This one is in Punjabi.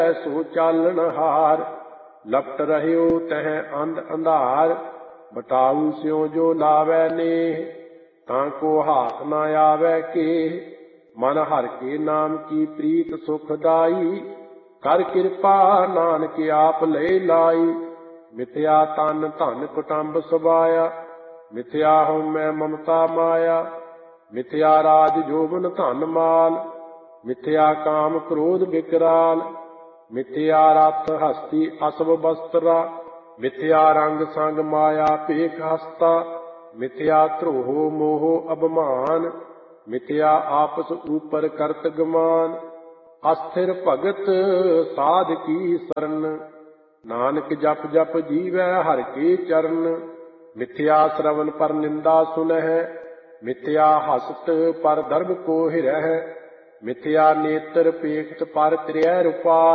ਸੋ ਚਾਲਣ ਹਾਰ। ਲਪਟ ਰਹਿਓ ਤਹ ਅੰਧ ਅੰਧਾਰ, ਬਟਾਊ ਸਿਉ ਜੋ ਲਾਵੈ ਨੇਹ। ਤਾਂ ਕੋ ਹਾਥ ਨਾ ਆਵੈ ਕੇ, ਮਨ ਹਰਿ ਕੇ ਨਾਮ ਕੀ ਪ੍ਰੀਤ ਸੁਖਦਾਈ। ਕਰ ਕਿਰਪਾ ਨਾਨਕ ਆਪ ਲਏ ਲਾਈ। ਮਿਥਿਆ ਤਨ ਧਨ ਕੁਟੰਬ ਸਬਾਇਆ, ਮਿਥਿਆ ਹਉਮੈ ਮਮਤਾ ਮਾਇਆ। ਮਿਥਿਆ ਰਾਜ ਜੋਬਨ ਧਨ ਮਾਲ, ਮਿਥਿਆ ਕਾਮ ਕ੍ਰੋਧ ਵਿਕਰਾਲ। ਮਿਥਿਆ ਰਥ ਹਸਤੀ ਅਸਵ ਬਸਤਰਾ, ਮਿਥਿਆ ਰੰਗ ਸੰਗ ਮਾਇਆ ਭੇਖ ਹਸਤਾ। ਮਿਥਿਆ ਧਰੋਹ ਮੋਹ ਅਭਮਾਨ, ਮਿਥਿਆ ਆਪਸ ਉਪਰ ਕਰਤ ਗਮਾਨ। ਅਸਥਿਰ ਭਗਤ ਸਾਧ ਕੀ ਸਰਨ, ਨਾਨਕ ਜਪ ਜਪ ਜੀਵੈ ਹਰਿ ਕੇ ਚਰਨ। ਮਿਥਿਆ ਸ਼ਰਵਨ ਪਰ ਨਿੰਦਾ ਸੁਨਹਿ, ਮਿਥਿਆ ਹਸਤ ਪਰ ਧਰਮ ਕੋ ਹਿਰਹਿ। ਮਿਥਿਆ ਨੇਤਰ ਪੇਖਤ ਪਰ ਤ੍ਰਿਐ ਰੂਪਾ,